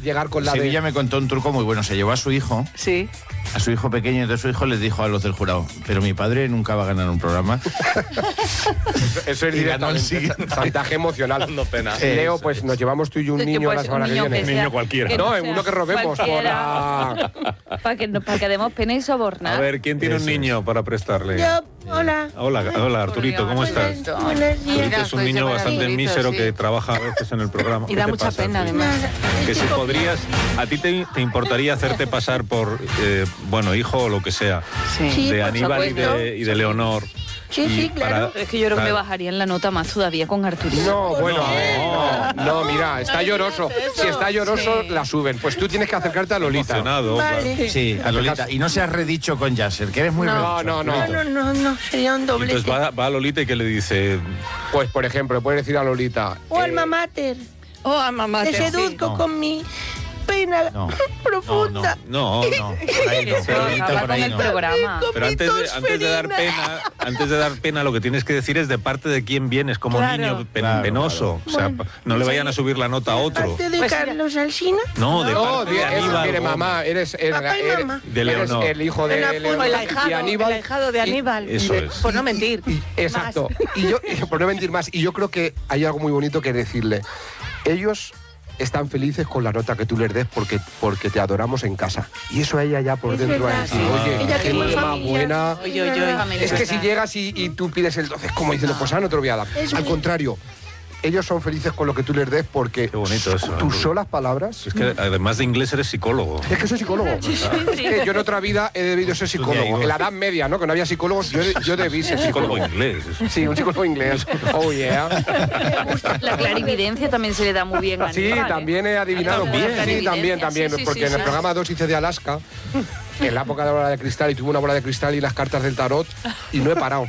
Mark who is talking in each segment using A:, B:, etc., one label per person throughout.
A: llegar con la
B: Sevilla me contó un truco muy bueno. Se llevó a su hijo.
C: Sí.
B: A su hijo pequeño, entonces su hijo les dijo a los del jurado, pero mi padre nunca va a ganar un programa.
A: Eso es directamente chantaje emocional.
D: Dando pena.
A: Leo, pues nos llevamos tú y un niño la semana que viene.
D: Un niño cualquiera.
A: No, uno que robemos por la...
C: Para que demos pena y sobornar.
D: A ver, ¿quién tiene un niño para prestarle?
E: Yo, hola.
D: Hola, Arturito, ¿cómo estás?
E: Buenos días.
D: Arturito es un niño bastante mísero que trabaja a veces en el programa.
C: Y da mucha pena, además.
D: Que si podrías, ¿a ti te importaría hacerte pasar por, hijo o lo que sea,
E: Sí,
D: de
E: por
D: Aníbal
E: supuesto.
D: y de Leonor?
E: Sí, claro.
C: Es que yo creo que me bajarían la nota más todavía con Arturito.
A: No, bueno, no, mira, está lloroso. Si está lloroso, la suben. Pues tú tienes que acercarte a Lolita.
D: Emocionado.
E: Vale.
B: Sí, a Lolita. Y no seas redicho con Yasser, que eres muy
A: No,
B: redicho.
E: No, sería un doblete.
D: Entonces va a Lolita y que le dice,
A: Pues, por ejemplo, puedes decir a Lolita...
E: O alma mater.
C: Oh, mamá,
E: Te seduzco
B: No.
E: con mi pena
B: No.
E: profunda.
D: no.
B: Por ahí no,
C: Eso
B: Lolita,
C: acaba
B: por
C: con
B: ahí
C: el
B: no.
C: programa.
E: Con
D: Pero
E: mi
D: antes
E: tosferina.
D: de dar pena, lo que tienes que decir es de parte de quién vienes, como
E: Claro.
D: niño
B: Claro,
D: penoso. O sea,
E: Bueno,
D: no le vayan a subir la nota a otro.
E: Parte de
C: Pues mira.
E: Carlos Alsina.
D: No, de
A: No,
D: parte de Aníbal.
A: mire,
D: Gómez.
A: mamá, eres
E: Papá y mamá.
D: De
A: eres
D: Leonor.
A: el hijo de
E: El
A: Leonor y Aníbal.
F: el ahijado de Aníbal.
D: Eso es.
F: Por no mentir.
A: Exacto. Y por no mentir más, y yo creo que hay algo muy bonito que decirle. Ellos están felices con la nota que tú les des porque te adoramos en casa. Y eso a ella ya por
E: Es
A: dentro
E: verdad.
A: es decir, oye,
E: Ella
A: qué
E: tiene
A: madre más
E: familia.
A: buena.
F: Oye, oye.
A: Es que si llegas y tú pides el 12, como diciendo, pues no te lo voy a dar.
E: Es
A: Al
E: verdad.
A: contrario, ellos son felices con lo que tú les des porque
D: Qué bonito eso,
A: tus
D: Rubén.
A: solas palabras...
D: Es que además de inglés eres psicólogo.
A: Es que soy psicólogo. Es que yo en otra vida he debido ser psicólogo. En la Edad Media, ¿no? Que no había psicólogos, yo debí ser
D: Psicólogo
A: psicólogo.
D: inglés.
A: Sí, un psicólogo inglés. Oh, yeah.
C: La clarividencia también se le da muy bien a
A: Sí,
C: Aníbal, ¿eh?
A: también he adivinado.
C: También,
A: Sí,
C: clarividencia,
A: también.
C: sí, sí,
A: Porque
C: sí,
A: en el
C: sí.
A: programa 2 hice de Alaska, en la época de la bola de cristal, y tuve una bola de cristal y las cartas del tarot, y no he parado.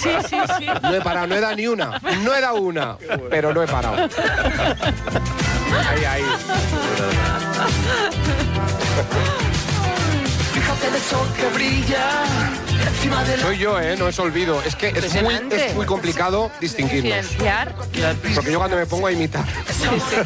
A: No he parado, no he dado ni una. No he dado una, pero no he parado. Ahí.
G: Fíjate del sol que brilla encima de la...
A: Soy yo, no es olvido. Es que es muy complicado distinguirnos.
C: Diferenciar.
A: Porque yo cuando me pongo a imitar